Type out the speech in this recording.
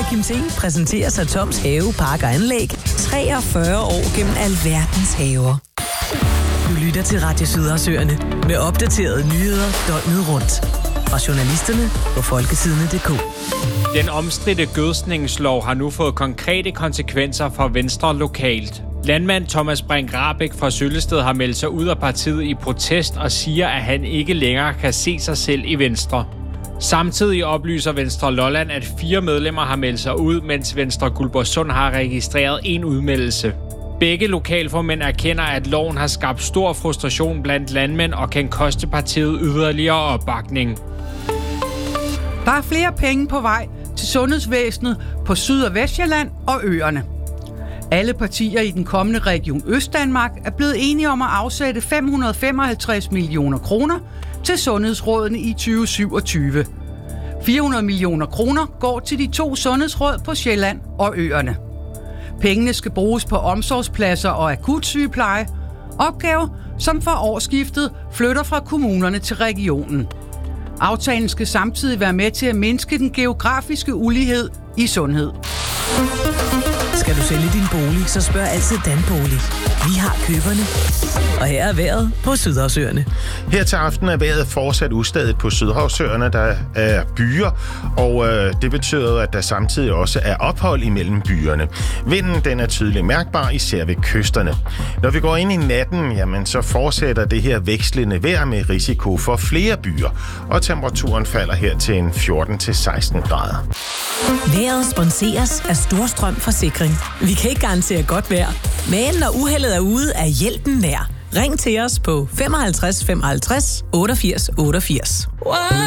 Kim T. præsenterer sig Toms Have, Park og Anlæg 43 år gennem alverdens haver. Du lytter til Radio Sydhavsøerne med opdaterede nyheder døgnet rundt. Fra journalisterne på folketidene.dk. Den omstridte gødskningslov har nu fået konkrete konsekvenser for Venstre lokalt. Landmand Thomas Brink-Rahbek fra Søllested har meldt sig ud af partiet i protest og siger, at han ikke længere kan se sig selv i Venstre. Samtidig oplyser Venstre Lolland, at 4 medlemmer har meldt sig ud, mens Venstre Guldborgsund har registreret en udmeldelse. Begge lokalformænd erkender, at loven har skabt stor frustration blandt landmænd og kan koste partiet yderligere opbakning. Der er flere penge på vej til sundhedsvæsenet på Syd- og Vestjylland og øerne. Alle partier i den kommende Region Østdanmark er blevet enige om at afsætte 555 millioner kroner til sundhedsrådene i 2027. 400 millioner kroner går til de 2 sundhedsråd på Sjælland og øerne. Pengene skal bruges på omsorgspladser og akutsygepleje, opgaver som for årsskiftet flytter fra kommunerne til regionen. Aftalen skal samtidig være med til at mindske den geografiske ulighed i sundhed. Skal du sælge din bolig, så spørg altid Danbolig. Vi har køberne. Og her er vejret på Sydhavsøerne. Her til aften er vejret fortsat ustadigt på Sydhavsøerne. Der er byer, og det betyder, at der samtidig også er ophold imellem byerne. Vinden den er tydeligt mærkbar, især ved kysterne. Når vi går ind i natten, jamen, så fortsætter det her vekslende vejr med risiko for flere byer, og temperaturen falder her til en 14-16 grader. Vejret sponseres af Storstrøm Forsikring. Vi kan ikke garantere godt vejr, men når uheldet er ude, er hjælpen nær. Ring til os på 55 55 88 88.